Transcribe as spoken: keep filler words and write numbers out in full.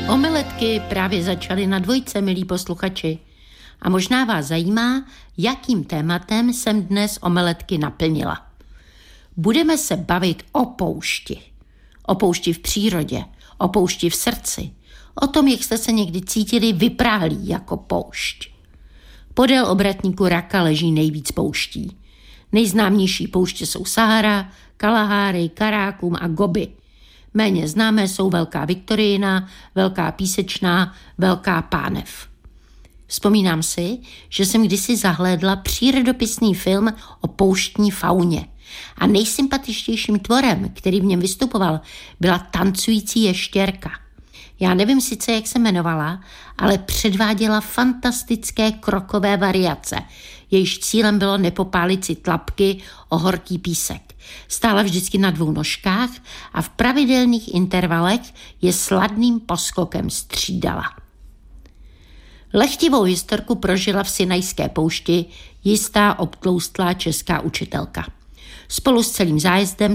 Omeletky právě začaly na dvojce, milí posluchači. A možná vás zajímá, jakým tématem jsem dnes omeletky naplnila. Budeme se bavit o poušti. O poušti v přírodě, o poušti v srdci. O tom, jak jste se někdy cítili vypráhlí jako poušť. Podél obratníku Raka leží nejvíc pouští. Nejznámější pouště jsou Sahara, Kalahary, Karákum a Gobi. Méně známé jsou Velká Viktoriina, Velká Písečná, Velká Pánev. Vzpomínám si, že jsem kdysi zahlédla přírodopisný film o pouštní fauně. A nejsympatičtějším tvorem, který v něm vystupoval, byla tancující ještěrka. Já nevím sice, jak se jmenovala, ale předváděla fantastické krokové variace, jejíž cílem bylo nepopálit si tlapky o horký písek. Stála vždycky na dvou nožkách a v pravidelných intervalech je sladným poskokem střídala. Lehtivou historku prožila v Sinajské poušti jistá obtloustlá česká učitelka. Spolu s celým zájezdem